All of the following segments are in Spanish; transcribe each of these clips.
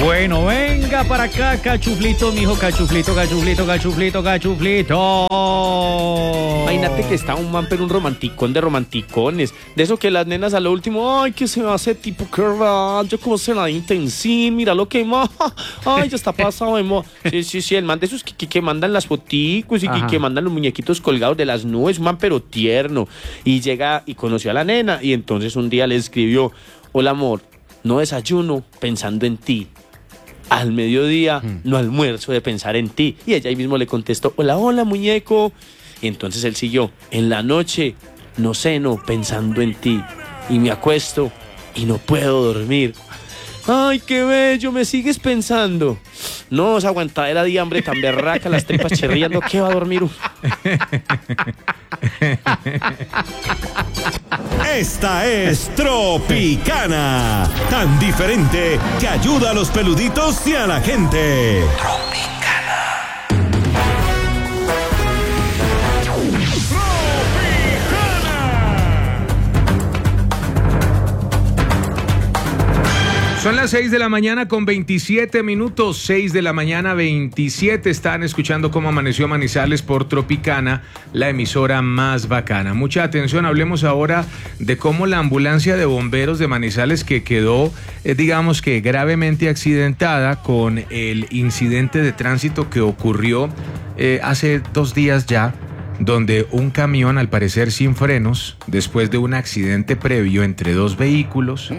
Bueno, venga para acá, cachuflito, mijo, cachuflito. Imagínate que está un man, pero un romanticón de romanticones. De eso que las nenas a lo último, ay, que se me hace tipo que rayo, como se la intensín, mira lo que más. Ay, ya está pasado de moda. Sí, el man de esos que mandan las foticos y que mandan los muñequitos colgados de las nubes, un man pero tierno. Y llega y conoció a la nena y entonces un día le escribió: hola amor, no desayuno pensando en ti. Al mediodía no almuerzo de pensar en ti. Y ella ahí mismo le contestó: hola muñeco. Y entonces él siguió: en la noche no ceno pensando en ti y me acuesto y no puedo dormir. Ay, qué bello, me sigues pensando. No, esa aguantadera de hambre tan berraca, las tripas chirriando, ¿qué va a dormir uno? Esta es Tropicana, tan diferente que ayuda a los peluditos y a la gente. Son las 6 de la mañana con 27 minutos, 6 de la mañana 27. Están escuchando Cómo Amaneció Manizales por Tropicana, la emisora más bacana. Mucha atención, hablemos ahora de cómo la ambulancia de bomberos de Manizales, que quedó, digamos que gravemente accidentada con el incidente de tránsito que ocurrió hace 2 días ya, donde un camión, al parecer sin frenos, después de un accidente previo entre 2 vehículos,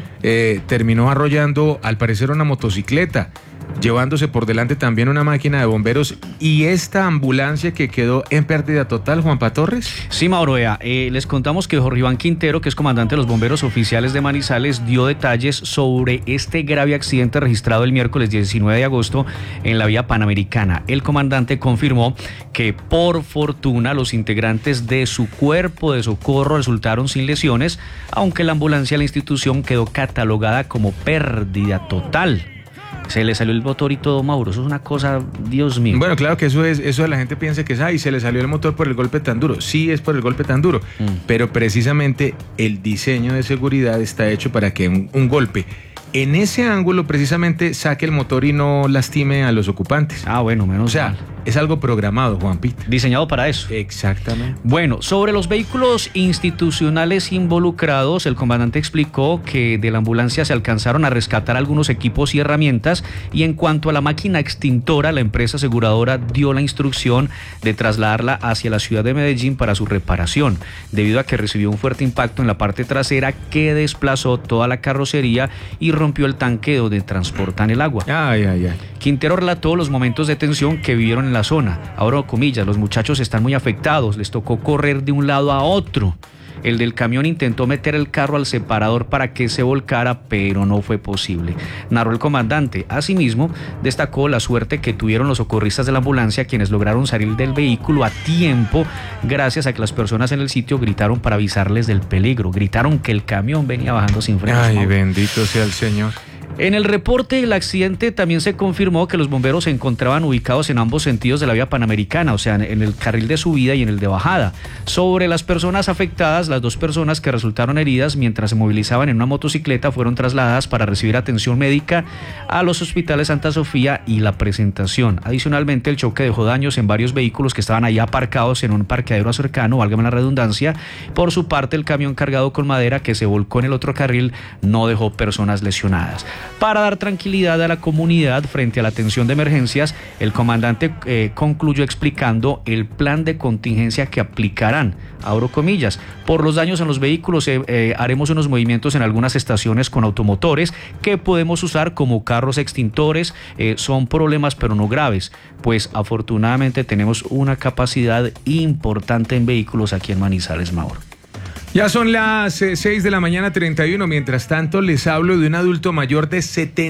terminó arrollando, al parecer, una motocicleta, llevándose por delante también una máquina de bomberos. Y esta ambulancia que quedó en pérdida total, Juanpa Torres. Sí, Mauro, les contamos que Jorge Iván Quintero, que es comandante de los bomberos oficiales de Manizales, dio detalles sobre este grave accidente registrado el miércoles 19 de agosto en la vía Panamericana. El comandante confirmó que por fortuna los integrantes de su cuerpo de socorro resultaron sin lesiones, aunque la ambulancia de la institución quedó catalogada como pérdida total. Se le salió el motor y todo, Mauro. Eso es una cosa, Dios mío. Bueno, claro que eso la gente piensa que es, ay, se le salió el motor por el golpe tan duro. Sí, es por el golpe tan duro. Pero precisamente el diseño de seguridad está hecho para que un golpe en ese ángulo precisamente saque el motor y no lastime a los ocupantes. Ah, bueno, menos. O sea, es algo programado, Juanpita. Diseñado para eso. Exactamente. Bueno, sobre los vehículos institucionales involucrados, el comandante explicó que de la ambulancia se alcanzaron a rescatar algunos equipos y herramientas, y en cuanto a la máquina extintora, la empresa aseguradora dio la instrucción de trasladarla hacia la ciudad de Medellín para su reparación, debido a que recibió un fuerte impacto en la parte trasera que desplazó toda la carrocería y rompió el tanque donde transportan el agua. Ay. Quintero relató los momentos de tensión que vivieron en la zona. Ahora, comillas, los muchachos están muy afectados, les tocó correr de un lado a otro. El del camión intentó meter el carro al separador para que se volcara, pero no fue posible, narró el comandante. Asimismo, destacó la suerte que tuvieron los socorristas de la ambulancia, quienes lograron salir del vehículo a tiempo gracias a que las personas en el sitio gritaron para avisarles del peligro. Gritaron que el camión venía bajando sin frenos. Ay, bendito sea el Señor. En el reporte del accidente también se confirmó que los bomberos se encontraban ubicados en ambos sentidos de la vía Panamericana, o sea, en el carril de subida y en el de bajada. Sobre las personas afectadas, las 2 personas que resultaron heridas mientras se movilizaban en una motocicleta fueron trasladadas para recibir atención médica a los hospitales Santa Sofía y La Presentación. Adicionalmente, el choque dejó daños en varios vehículos que estaban ahí aparcados en un parqueadero cercano, válgame la redundancia. Por su parte, el camión cargado con madera que se volcó en el otro carril no dejó personas lesionadas. Para dar tranquilidad a la comunidad frente a la atención de emergencias, el comandante concluyó explicando el plan de contingencia que aplicarán. Abro comillas: por los daños en los vehículos haremos unos movimientos en algunas estaciones con automotores que podemos usar como carros extintores. Son problemas pero no graves, pues afortunadamente tenemos una capacidad importante en vehículos aquí en Manizales, Mauro. Ya son las 6 de la mañana 31. Mientras tanto, les hablo de un adulto mayor de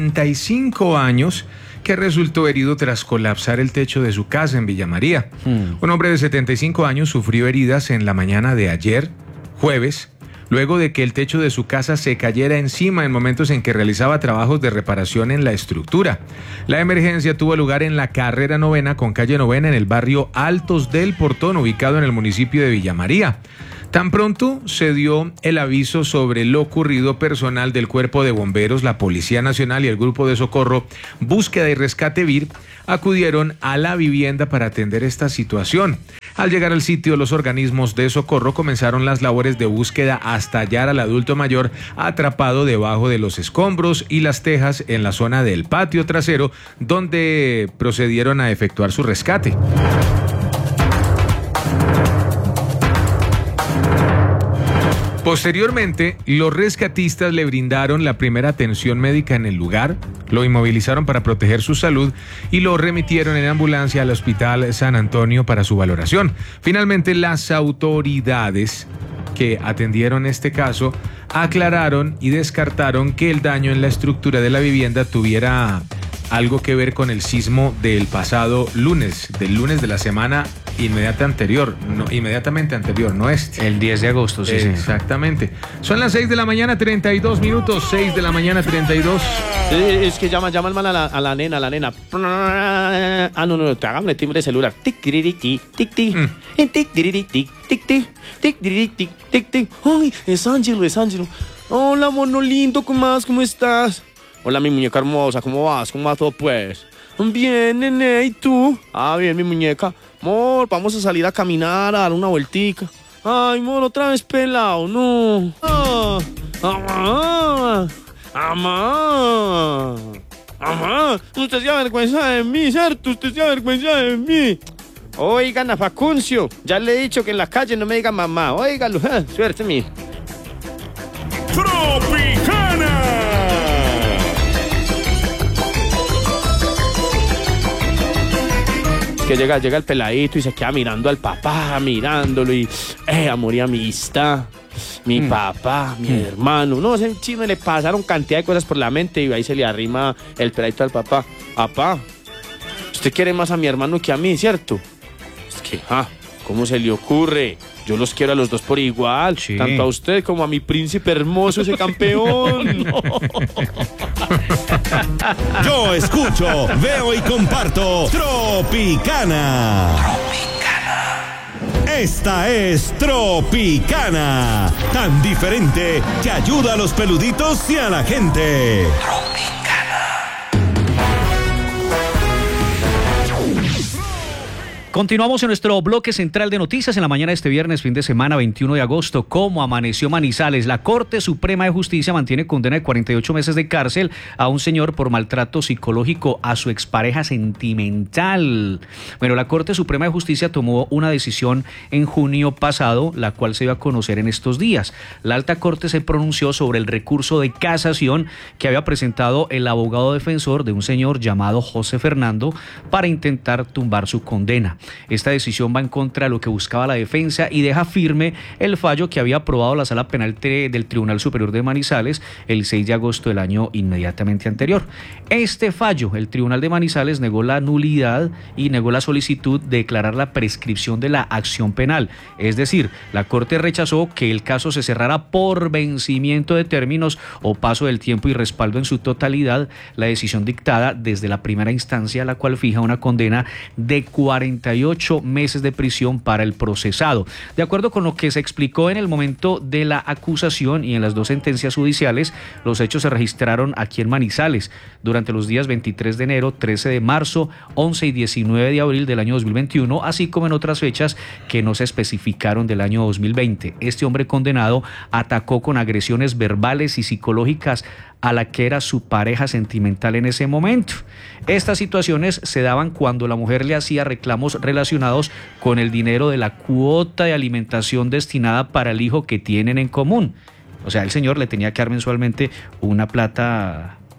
75 años que resultó herido tras colapsar el techo de su casa en Villa María. Un hombre de 75 años sufrió heridas en la mañana de ayer, jueves, luego de que el techo de su casa se cayera encima en momentos en que realizaba trabajos de reparación en la estructura. La emergencia tuvo lugar en la carrera 9 con calle 9 en el barrio Altos del Portón, ubicado en el municipio de Villa María. Tan pronto se dio el aviso sobre lo ocurrido, personal del Cuerpo de Bomberos, la Policía Nacional y el Grupo de Socorro, Búsqueda y Rescate VIR acudieron a la vivienda para atender esta situación. Al llegar al sitio, los organismos de socorro comenzaron las labores de búsqueda hasta hallar al adulto mayor atrapado debajo de los escombros y las tejas en la zona del patio trasero, donde procedieron a efectuar su rescate. Posteriormente, los rescatistas le brindaron la primera atención médica en el lugar, lo inmovilizaron para proteger su salud y lo remitieron en ambulancia al Hospital San Antonio para su valoración. Finalmente, las autoridades que atendieron este caso aclararon y descartaron que el daño en la estructura de la vivienda tuviera algo que ver con el sismo del pasado lunes, del lunes de la semana inmediatamente anterior, no este. El 10 de agosto, sí. Exactamente. Son las 6 de la mañana, 32 minutos, 6 de la mañana, 32. Es que llama el man a la nena. Ah, no, te hagámosle timbre de celular. Tic, tiririqui, tic, tic. Tic, tiririqui, tic, tic. Tic, tiririqui, tic, tic. Ay, es Ángelo. Hola, mono lindo, ¿cómo estás? Hola, mi muñeca hermosa, ¿cómo vas? ¿Cómo va todo, pues? Bien, nene, ¿y tú? Ah, bien, mi muñeca. Amor, vamos a salir a caminar, a dar una vueltica. Ay, amor, otra vez pelado, no. Amá. Usted se avergüenza de mí, ¿cierto? Usted se avergüenza de mí. Oigan a Facuncio, ya le he dicho que en la calle no me diga mamá. Óigalo, suerte mía. Tropicana. Que llega el peladito y se queda mirando al papá, mirándolo y amor y amistad, mi papá, mi hermano. No, ese chino le pasaron cantidad de cosas por la mente y ahí se le arrima el peladito al papá. Papá, usted quiere más a mi hermano que a mí, ¿cierto? Es que, ¿cómo se le ocurre? Yo los quiero a los dos por igual, sí. Tanto a usted como a mi príncipe hermoso, ese campeón. Yo escucho, veo y comparto Tropicana. Esta es Tropicana, tan diferente que ayuda a los peluditos y a la gente. Continuamos en nuestro bloque central de noticias en la mañana de este viernes, fin de semana, 21 de agosto. ¿Cómo amaneció Manizales? La Corte Suprema de Justicia mantiene condena de 48 meses de cárcel a un señor por maltrato psicológico a su expareja sentimental. Bueno, la Corte Suprema de Justicia tomó una decisión en junio pasado, la cual se dio a conocer en estos días. La Alta Corte se pronunció sobre el recurso de casación que había presentado el abogado defensor de un señor llamado José Fernando para intentar tumbar su condena. Esta decisión va en contra de lo que buscaba la defensa y deja firme el fallo que había aprobado la Sala Penal del Tribunal Superior de Manizales el 6 de agosto del año inmediatamente anterior. Este fallo, el Tribunal de Manizales negó la nulidad y negó la solicitud de declarar la prescripción de la acción penal. Es decir, la Corte rechazó que el caso se cerrara por vencimiento de términos o paso del tiempo y respaldo en su totalidad la decisión dictada desde la primera instancia, la cual fija una condena de 48 meses de prisión para el procesado. De acuerdo con lo que se explicó en el momento de la acusación y en las dos sentencias judiciales, los hechos se registraron aquí en Manizales durante los días 23 de enero, 13 de marzo, 11 y 19 de abril del año 2021, así como en otras fechas que no se especificaron del año 2020. Este hombre condenado atacó con agresiones verbales y psicológicas a la que era su pareja sentimental en ese momento. Estas situaciones se daban cuando la mujer le hacía reclamos relacionados con el dinero de la cuota de alimentación destinada para el hijo que tienen en común. O sea, el señor le tenía que dar mensualmente una plata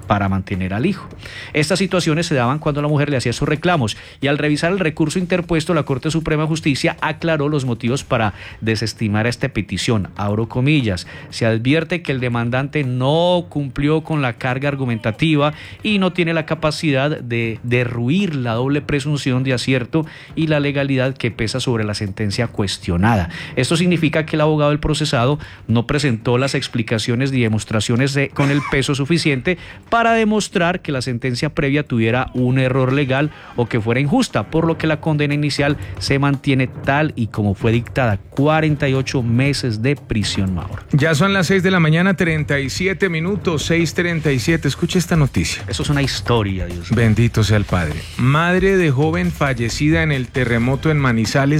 para mantener al hijo. Estas situaciones se daban cuando la mujer le hacía sus reclamos y al revisar el recurso interpuesto, la Corte Suprema de Justicia aclaró los motivos para desestimar esta petición. Abro comillas, se advierte que el demandante no cumplió con la carga argumentativa y no tiene la capacidad de derruir la doble presunción de acierto y la legalidad que pesa sobre la sentencia cuestionada. Esto significa que el abogado del procesado no presentó las explicaciones ni demostraciones con el peso suficiente para demostrar que la sentencia previa tuviera un error legal o que fuera injusta, por lo que la condena inicial se mantiene tal y como fue dictada, 48 meses de prisión, Mauro. Ya son las 6 de la mañana, 37 minutos, 6:37. Escuche esta noticia. Eso es una historia, Dios mío. Bendito sea el Padre. Madre de joven fallecida en el terremoto en Manizales